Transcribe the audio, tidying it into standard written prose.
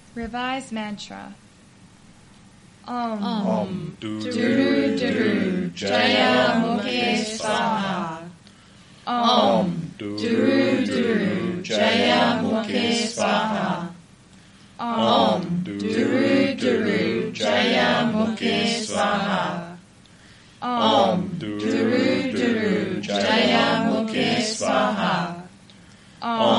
Revised mantra. Om Duru Duru Jaya Mukhe Swaha. Om Duru Duru Jaya Mukhe Swaha. Om Duru Duru Jaya Mukhe Swaha. Om Duru Duru Jaya Mukhe Swaha. Om